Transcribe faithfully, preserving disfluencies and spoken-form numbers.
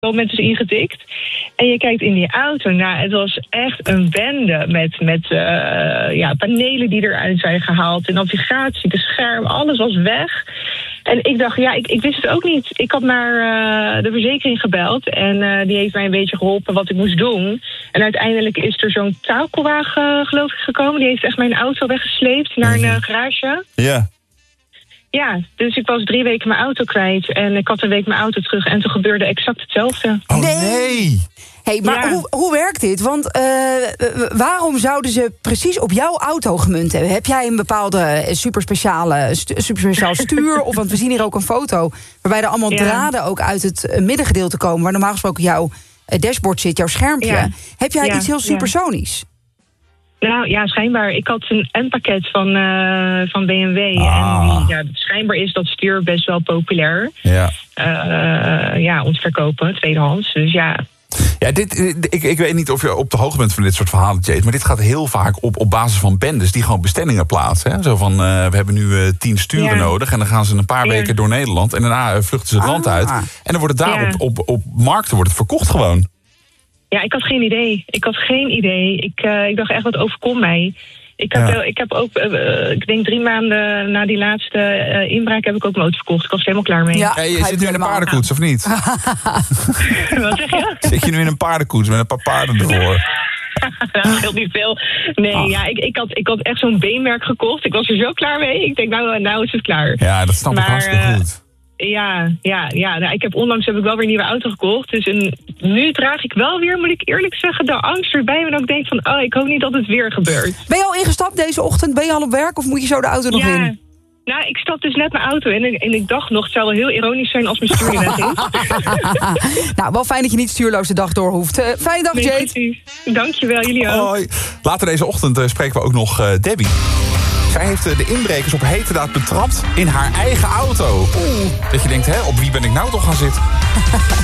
moment dus ingetikt. En je kijkt in die auto. Nou, het was echt een bende met, met uh, ja, panelen die eruit zijn gehaald. De navigatie, de scherm, alles was weg. En ik dacht, ja, ik, ik wist het ook niet. Ik had naar uh, de verzekering gebeld. En uh, die heeft mij een beetje geholpen wat ik moest doen. En uiteindelijk is er zo'n takelwagen, geloof ik, gekomen. Die heeft echt mijn auto weggesleept naar een uh, garage. Ja. Ja, dus ik was drie weken mijn auto kwijt. En ik had een week mijn auto terug. En toen gebeurde exact hetzelfde. Oh nee! Hey, maar Ja. hoe, hoe werkt dit? Want uh, waarom zouden ze precies op jouw auto gemunt hebben? Heb jij een bepaalde superspeciale stu- superspeciaal stuur? Of, want we zien hier ook een foto waarbij er allemaal Ja. draden ook uit het middengedeelte komen, waar normaal gesproken jouw dashboard zit, jouw schermpje. Ja. Heb jij Ja. iets heel Ja. supersonisch? Nou ja, schijnbaar. Ik had een M-pakket van, uh, van B M W. Ah. En die, ja, schijnbaar is dat stuur best wel populair. Ja. Uh, ja, om te verkopen, tweedehands. Dus ja. Ja, dit, ik, ik weet niet of je op de hoogte bent van dit soort verhalen, Jade, maar dit gaat heel vaak op, op basis van bendes die gewoon bestellingen plaatsen. Hè? Zo van, uh, we hebben nu uh, tien sturen Ja. nodig en dan gaan ze een paar Ja. weken door Nederland en daarna uh, vluchten ze het Ah. land uit. En dan wordt het daar Ja. op, op, op markten wordt het verkocht gewoon. Ja, ik had geen idee. Ik had geen idee. Ik, uh, ik dacht echt, wat overkomt mij? Ik heb, Ja. wel, ik heb ook, uh, ik denk drie maanden na die laatste uh, inbraak heb ik ook mijn auto verkocht. Ik was er helemaal klaar mee. Ja. Hey, je begrijp zit nu in een helemaal. paardenkoets, of niet? Wat zeg je? Zit je nu in een paardenkoets met een paar paarden ervoor? Dat scheelt niet veel. Nee, Ach. ja, ik, ik, had, ik had echt zo'n beenmerk gekocht. Ik was er zo klaar mee. Ik denk, nou, nou is het klaar. Ja, dat snap ik Maar, hartstikke uh, goed. Ja, ja, ja. Nou, ik heb onlangs heb ik wel weer een nieuwe auto gekocht. Dus een, nu draag ik wel weer, moet ik eerlijk zeggen, de angst erbij. En ook denk van, oh, ik hoop niet dat het weer gebeurt. Ben je al ingestapt deze ochtend? Ben je al op werk of moet je zo de auto nog ja. in? Nou, ik stap dus net mijn auto in en, en ik dacht nog, het zou wel heel ironisch zijn als mijn stuur niet weg is. Nou, wel fijn dat je niet stuurloos de dag door hoeft. Uh, fijne dag, Nee, Jade. precies. Dankjewel, jullie ook. Hoi. Later deze ochtend uh, spreken we ook nog uh, Debbie. Zij heeft uh, de inbrekers op heterdaad betrapt in haar eigen auto. Oeh. Dat je denkt, hè, op wie ben ik nou toch gaan zitten?